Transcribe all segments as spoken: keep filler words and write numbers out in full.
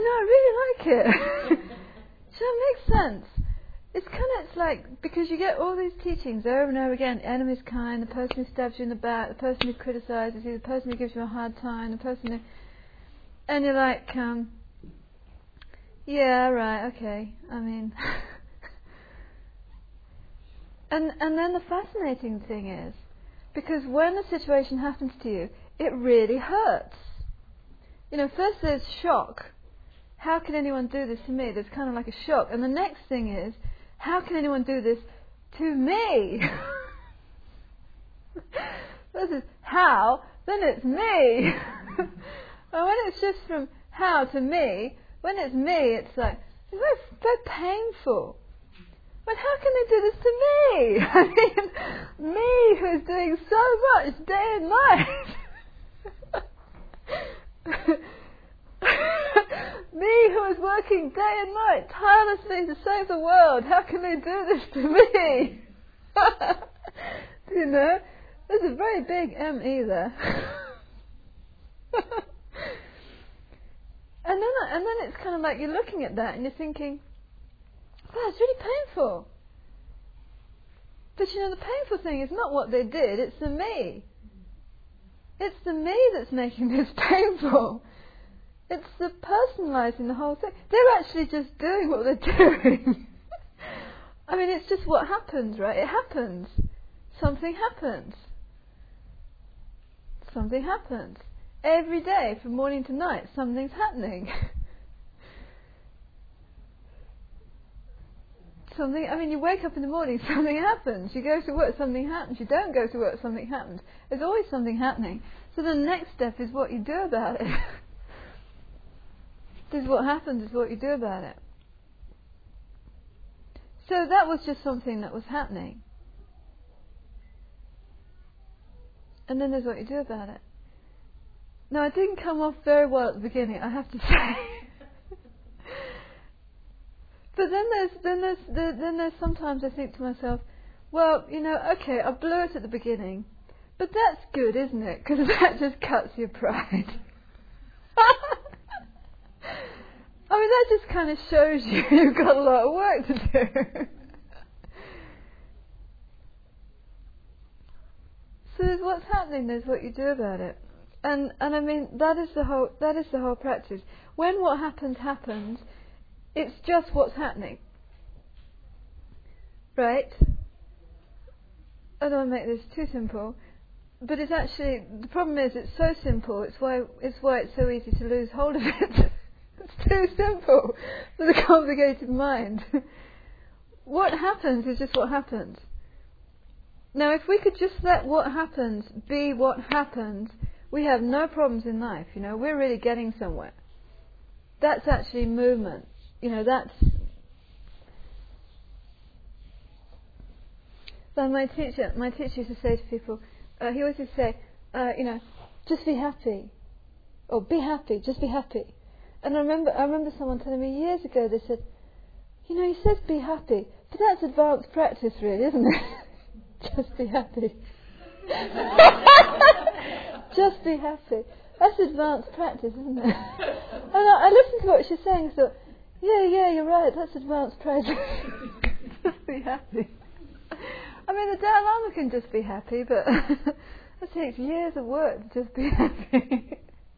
you know, I really like it. Does that make sense? It's kind of, it's like, because you get all these teachings over and over again. The enemy's kind, the person who stabs you in the back, the person who criticises you, the person who gives you a hard time, the person who... And you're like, um, yeah, right, okay, I mean... and and then the fascinating thing is, because when the situation happens to you, it really hurts. You know, first there's shock. How can anyone do this to me? There's kind of like a shock. And the next thing is, how can anyone do this to me? This is how, then it's me. And when it's just from how to me, when it's me, it's like, it's very, very painful. But how can they do this to me? I mean, me who is doing so much day and night. Me who is working day and night tirelessly to save the world. How can they do this to me? You know, there's a very big M E there. and then, and then it's kind of like you're looking at that and you're thinking, wow, it's really painful. But you know, the painful thing is not what they did, it's the me. It's the me that's making this painful. It's the personalising the whole thing. They're actually just doing what they're doing. I mean, it's just what happens, right? It happens. Something happens. Something happens. Every day, from morning to night, something's happening. Something, I mean, you wake up in the morning, something happens. You go to work, something happens. You don't go to work, something happens. There's always something happening. So the next step is what you do about it. This is what happens, is what you do about it. So that was just something that was happening. And then there's what you do about it. Now, it didn't come off very well at the beginning, I have to say. But then there's then there's then there's sometimes I think to myself, well, you know, okay, I blew it at the beginning, but that's good, isn't it? Because that just cuts your pride. I mean, that just kind of shows you you've got a lot of work to do. So there's what's happening, there's what you do about it. And and I mean, that is the whole that is the whole practice. When what happens happens, it's just what's happening. Right? I don't want to make this too simple, but it's actually, the problem is it's so simple, it's why it's why it's so easy to lose hold of it. It's too simple for the complicated mind. What happens is just what happens. Now, if we could just let what happens be what happens, we have no problems in life. You know, we're really getting somewhere. That's actually movement. You know, that's... So my teacher, my teacher used to say to people, uh, he always used to say, uh, you know, just be happy, or be happy, just be happy. And I remember, I remember someone telling me years ago. They said, you know, he says be happy, but that's advanced practice, really, isn't it? Just be happy. Just be happy. That's advanced practice, isn't it? And I, I listened to what she's saying. I thought, yeah, yeah, you're right. That's advanced practice. Just be happy. I mean, the Dalai Lama can just be happy, but it takes years of work to just be happy.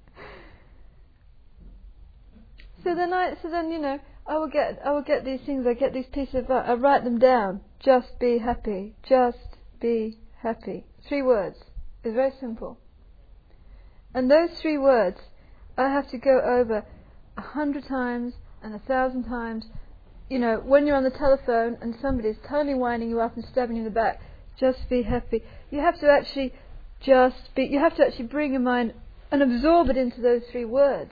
So then, I, so then, you know, I will get, I will get these things. I get these pieces of, I write them down. Just be happy. Just be happy. Three words. It's very simple. And those three words, I have to go over a hundred times and a thousand times. You know, when you're on the telephone and somebody's totally winding you up and stabbing you in the back, just be happy. You have to actually just be. You have to actually bring your mind and absorb it into those three words.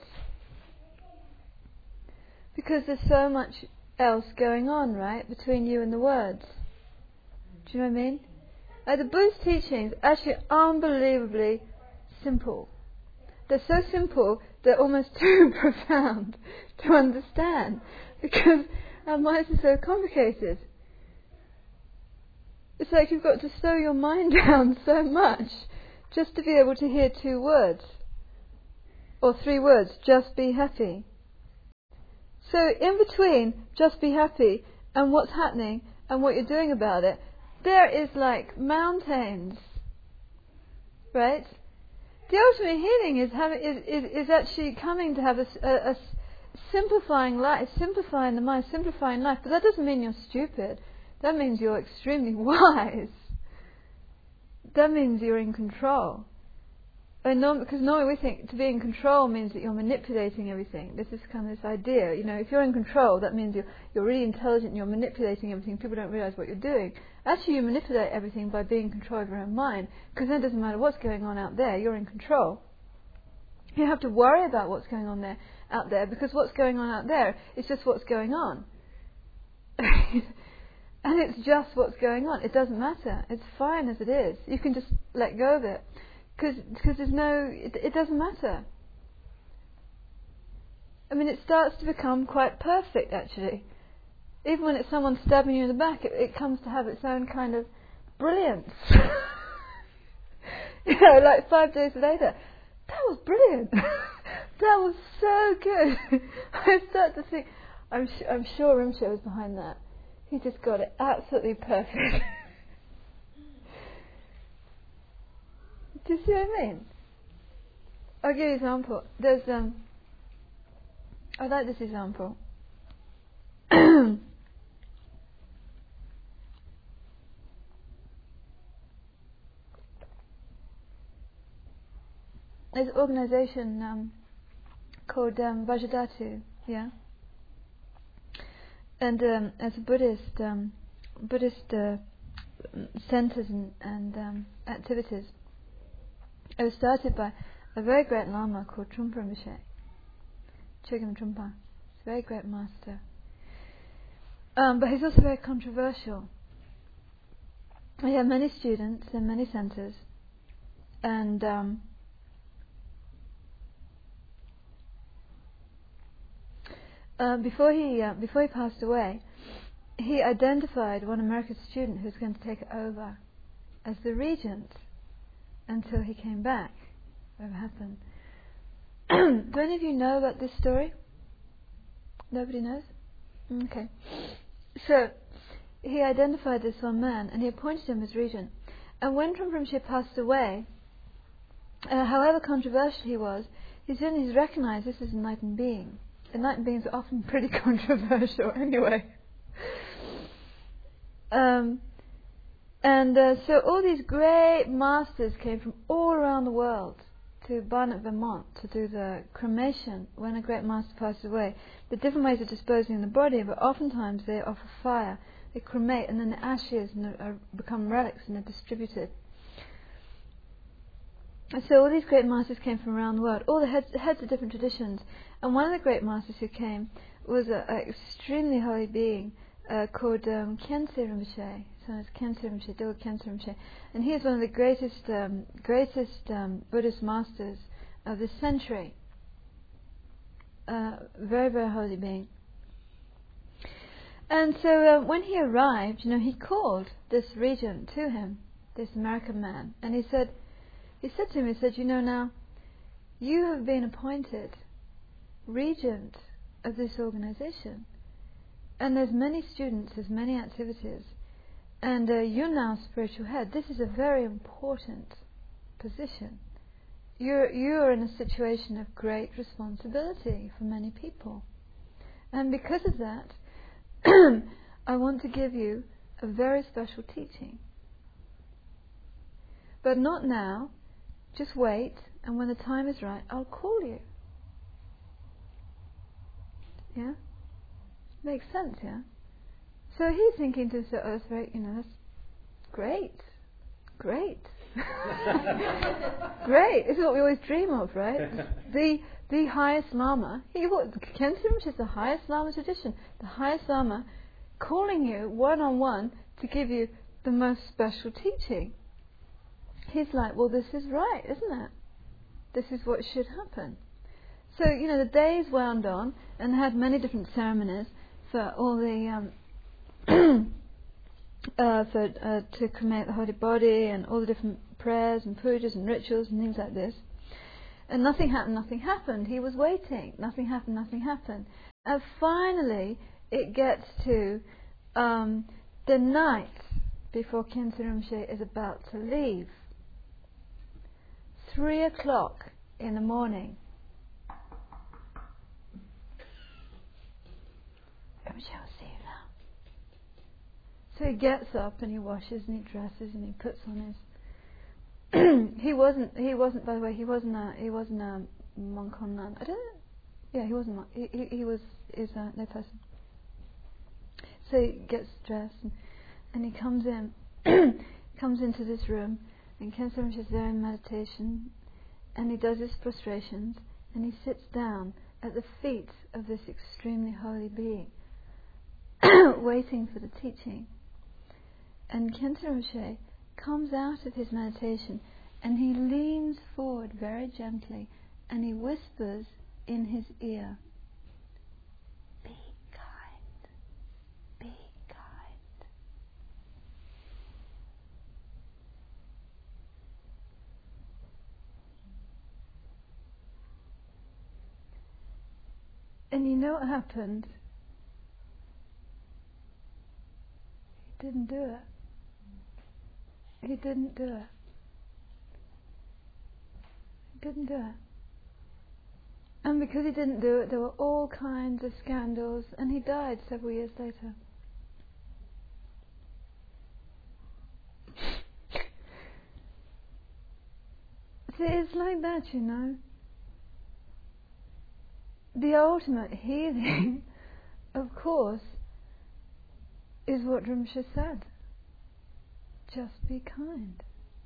Because there's so much else going on, right, between you and the words. Do you know what I mean? Like the Buddhist teachings are actually unbelievably simple. They're so simple, they're almost too profound to understand, because our minds are so complicated. It's like you've got to slow your mind down so much just to be able to hear two words, or three words, just be happy. So in between just be happy and what's happening and what you're doing about it, there is like mountains, right? The ultimate healing is having is, is, is actually coming to have a, a, a simplifying life, simplifying the mind, simplifying life. But that doesn't mean you're stupid. That means you're extremely wise. That means you're in control. And norm- because normally we think to be in control means that you're manipulating everything. This is kind of this idea, you know, if you're in control, that means you're, you're really intelligent and you're manipulating everything. People don't realize what you're doing. Actually, you manipulate everything by being in control of your own mind, because then it doesn't matter what's going on out there, you're in control. You don't have to worry about what's going on there, out there, because what's going on out there is just what's going on. And it's just what's going on. It doesn't matter. It's fine as it is. You can just let go of it. Because there's no, it, it doesn't matter. I mean, it starts to become quite perfect, actually. Even when it's someone stabbing you in the back, it, it comes to have its own kind of brilliance. You know, like five days later, that was brilliant. That was so good. I start to think, I'm, sh- I'm sure Rinpoche was behind that. He just got it absolutely perfect. Do you see what I mean? I'll give you an example. There's um, I like this example. There's an organisation um, called um, Vajradhatu, yeah. And um, as a Buddhist, um, Buddhist uh, centres and, and um, activities. It was started by a very great Lama called Trungpa Rinpoche, Chögyam Trungpa. He's a very great master. Um, but he's also very controversial. He had many students in many centres, and um, uh, before he uh, before he passed away, he identified one American student who was going to take it over as the regent until he came back. Whatever happened. Do any of you know about this story? Nobody knows? Okay. So, he identified this one man and he appointed him as regent. And when Trungpa Rinpoche passed away, uh, however controversial he was, he suddenly recognized this is an enlightened being. Enlightened beings are often pretty controversial anyway. Um, and uh, so all these great masters came from all around the world to Barnet, Vermont to do the cremation when a great master passed away. The different ways of disposing of the body, but oftentimes they offer fire, they cremate, and then the ashes and the, uh, become relics and they're distributed. And so all these great masters came from around the world, all the heads, heads of different traditions. And one of the great masters who came was an extremely holy being uh, called um, Khyentse Rinpoche. So it's Khyentse Rinpoche, Dilgo Khyentse Rinpoche. And he is one of the greatest um, greatest um, Buddhist masters of this century. Uh, very, very holy being. And so uh, when he arrived, you know, he called this regent to him, this American man, and he said, he said to him, he said, you know, now, you have been appointed regent of this organization, and there's many students, there's many activities, and uh, you're now spiritual head. This is a very important position. You're you're in a situation of great responsibility for many people, and because of that, I want to give you a very special teaching. But not now. Just wait, and when the time is right, I'll call you. Yeah? Makes sense, yeah? So he's thinking to himself, oh, that's very, you know, that's great. Great. Great. This is what we always dream of, right? The the highest Lama, he what Khyentse Rinpoche is the highest Lama tradition. The highest Lama calling you one-on-one to give you the most special teaching. He's like, well, this is right, isn't it? This is what should happen. So, you know, the days wound on and had many different ceremonies for all the, um, uh, for uh, to cremate the holy body and all the different prayers and pujas and rituals and things like this. And nothing happened, nothing happened. He was waiting. Nothing happened, nothing happened. And finally, it gets to um, the night before Khyentse Rinpoche is about to leave. Three o'clock in the morning. Rinpoche will see you now. So he gets up and he washes and he dresses and he puts on his. he wasn't. He wasn't. By the way, he wasn't. A, he wasn't a monk or nun. I don't know. Yeah, he wasn't. He, he, he was. Is a no person. So he gets dressed and, and he comes in. comes into this room, and Khyentse Rinpoche is there in meditation, and he does his prostrations, and he sits down at the feet of this extremely holy being, waiting for the teaching. And Khyentse Rinpoche comes out of his meditation and he leans forward very gently and he whispers in his ear, "Be kind, be kind." And you know what happened? He didn't do it. He didn't do it. He didn't do it. And because he didn't do it, there were all kinds of scandals, and he died several years later. See, it's like that, you know. The ultimate healing, of course, is what Rinpoche said. Just be kind.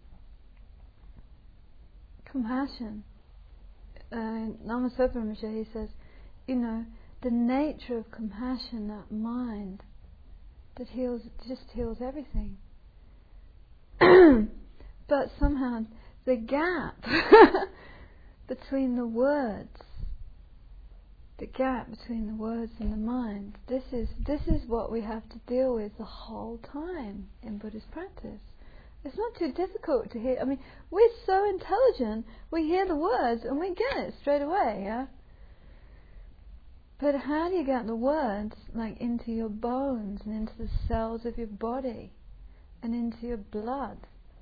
Compassion. Uh, in Lama Zopa Rinpoche, he says, you know, the nature of compassion, that mind, that heals, just heals everything. But somehow the gap between the words, the gap between the words and the mind, this is this is what we have to deal with the whole time in Buddhist practice. It's not too difficult to hear. I mean, we're so intelligent, we hear the words and we get it straight away, yeah? But how do you get the words like into your bones and into the cells of your body and into your blood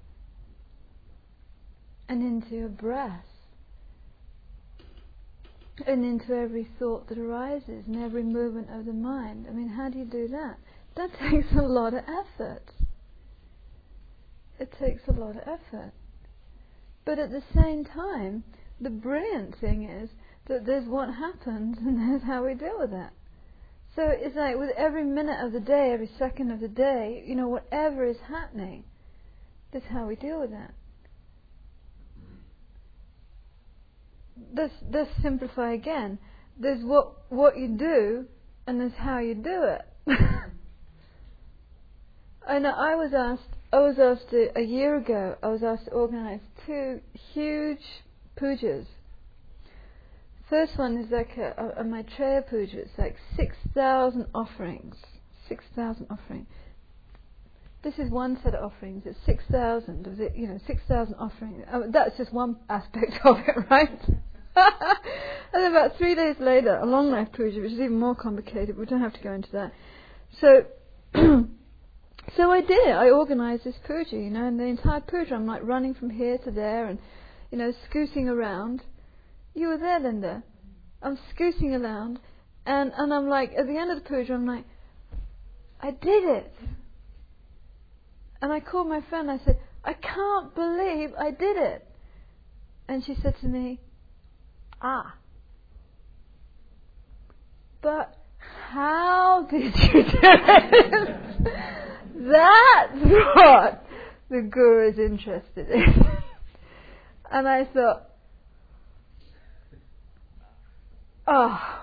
and into your breath and into every thought that arises and every movement of the mind? I mean, how do you do that? That takes a lot of effort. It takes a lot of effort. But at the same time, the brilliant thing is that there's what happens and there's how we deal with it. So it's like with every minute of the day, every second of the day, you know, whatever is happening, that's how we deal with it. Let's, let's simplify again. There's what what you do and there's how you do it. I know I was asked I was asked a, a year ago, I was asked to organise two huge pujas. First one is like a, a, a Maitreya puja. It's like six thousand offerings. six thousand offerings. This is one set of offerings. It's six thousand. Is it, you know, six thousand offerings. Oh, that's just one aspect of it, right? And then about three days later, a long life puja, which is even more complicated. We don't have to go into that. So, so I did. I organised this puja, you know, and the entire puja, I'm like running from here to there, and you know, scooting around. You were there, Linda. I'm scooting around, and and I'm like, at the end of the puja, I'm like, I did it. And I called my friend. I said, I can't believe I did it. And she said to me, ah, but how did you do it? That's what the Guru is interested in. And I thought, oh,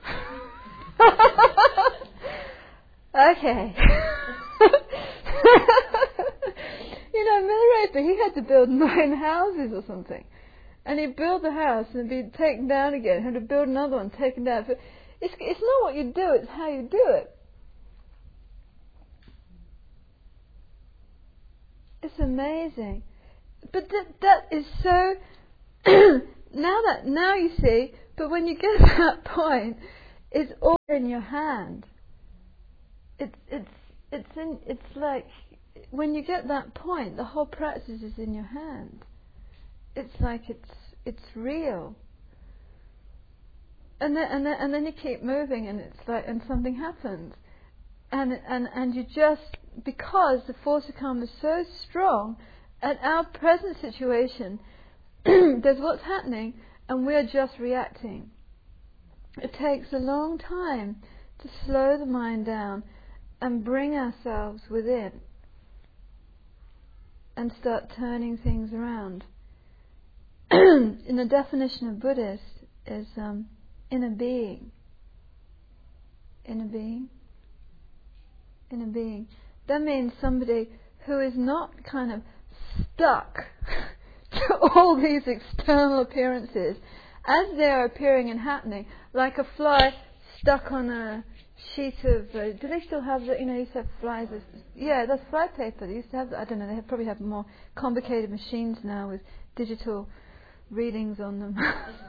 okay. You know, Milarepa, he had to build nine houses or something. And he'd build the house and it'd be taken down again. Had to build another one, taken down. It's, it's not what you do, it's how you do it. It's amazing. But that, that is so... now that now you see, but when you get to that point, it's all in your hand. It's it's it's in it's like when you get that point, the whole practice is in your hand. It's like it's it's real. And then and then and then you keep moving, and it's like and something happens, and and and you just, because the force of karma is so strong, at our present situation, there's what's happening, and we're just reacting. It takes a long time to slow the mind down and bring ourselves within and start turning things around. In the definition of Buddhist is um, inner being. Inner being. Inner being. That means somebody who is not kind of stuck to all these external appearances as they're appearing and happening, like a fly stuck on a sheet of. Uh, do they still have the? You know, you used to have flies. As, yeah, that's fly paper. They used to have. I don't know. They have, probably have more complicated machines now with digital readings on them.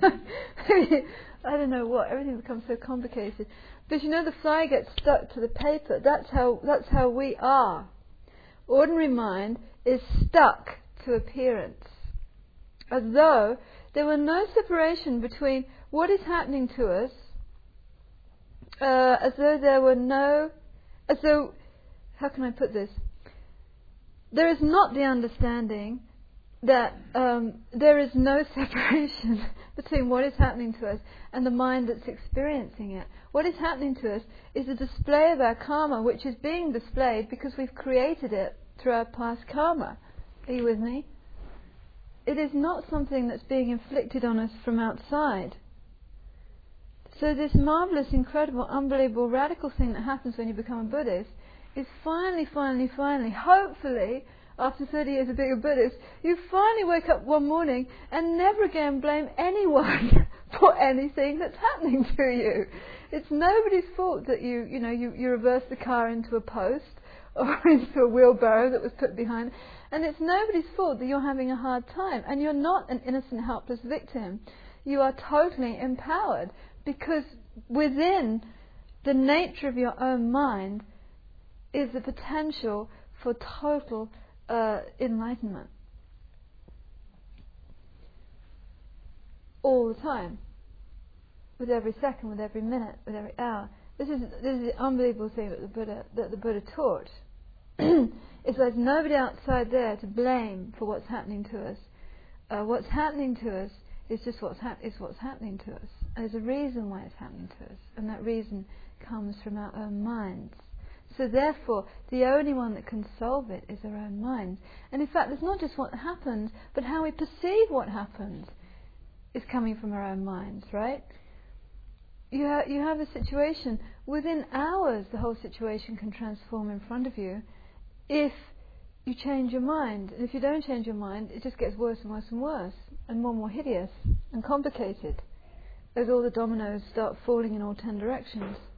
I don't know what. Everything becomes so complicated. But you know, the fly gets stuck to the paper. That's how. That's how we are. Ordinary mind is stuck to appearance, as though there were no separation between what is happening to us, uh, as though there were no, as though, how can I put this? There is not the understanding that um, there is no separation between what is happening to us and the mind that's experiencing it. What is happening to us is a display of our karma, which is being displayed because we've created it through our past karma. Are you with me? It is not something that's being inflicted on us from outside. So this marvellous, incredible, unbelievable, radical thing that happens when you become a Buddhist is finally, finally, finally, hopefully, after thirty years of being a Buddhist, you finally wake up one morning and never again blame anyone for anything that's happening to you. It's nobody's fault that you, you know, you, you reverse the car into a post or into a wheelbarrow that was put behind. And it's nobody's fault that you're having a hard time. And you're not an innocent, helpless victim. You are totally empowered, because within the nature of your own mind is the potential for total uh, enlightenment. All the time. With every second, with every minute, with every hour. This is this is the unbelievable thing that the Buddha that the Buddha taught. It's like nobody outside there to blame for what's happening to us. Uh, what's happening to us is just what's hap- is what's happening to us. And there's a reason why it's happening to us, and that reason comes from our own minds. So therefore, the only one that can solve it is our own minds. And in fact, it's not just what happens, but how we perceive what happens is coming from our own minds, right? You, ha- you have a situation, within hours the whole situation can transform in front of you if you change your mind. And if you don't change your mind, it just gets worse and worse and worse, and more and more hideous and complicated as all the dominoes start falling in all ten directions.